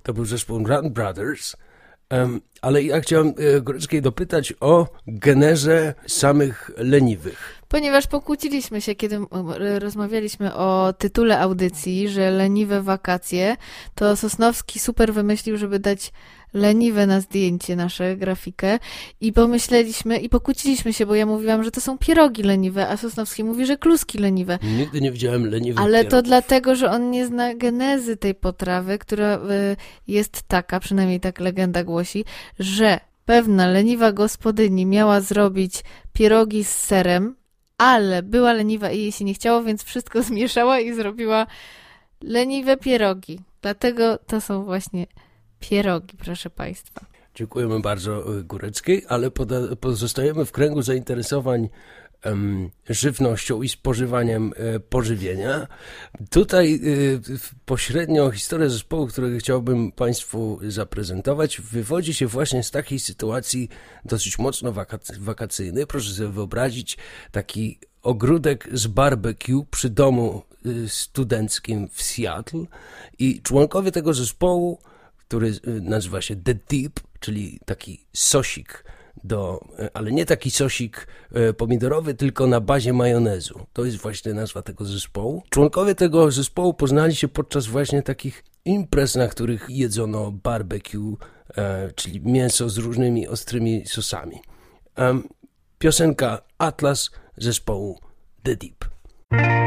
To był zespół Run Brothers. Ale ja chciałem Góreckiej dopytać o genezę samych Leniwych. Ponieważ pokłóciliśmy się, kiedy rozmawialiśmy o tytule audycji, że Leniwe wakacje, to Sosnowski super wymyślił, żeby dać Leniwe na zdjęcie nasze, grafikę i pomyśleliśmy i pokłóciliśmy się, bo ja mówiłam, że to są pierogi leniwe, a Sosnowski mówi, że kluski leniwe. Nigdy nie widziałem leniwych Ale pierogów. to dlatego, że on nie zna genezy tej potrawy, która jest taka, przynajmniej tak legenda głosi, że pewna leniwa gospodyni miała zrobić pierogi z serem, ale była leniwa i jej się nie chciało, więc wszystko zmieszała i zrobiła leniwe pierogi. Dlatego to są właśnie pierogi, proszę Państwa. Dziękujemy bardzo Góreckiej, ale pozostajemy w kręgu zainteresowań żywnością i spożywaniem pożywienia. Tutaj pośrednio historia zespołu, który chciałbym Państwu zaprezentować, wywodzi się właśnie z takiej sytuacji dosyć mocno wakacyjnej. Proszę sobie wyobrazić taki ogródek z barbecue przy domu studenckim w Seattle i członkowie tego zespołu, który nazywa się The Dip, czyli taki sosik, ale nie taki sosik pomidorowy, tylko na bazie majonezu. To jest właśnie nazwa tego zespołu. Członkowie tego zespołu poznali się podczas właśnie takich imprez, na których jedzono barbecue, czyli mięso z różnymi ostrymi sosami. Piosenka Atlas zespołu The Dip.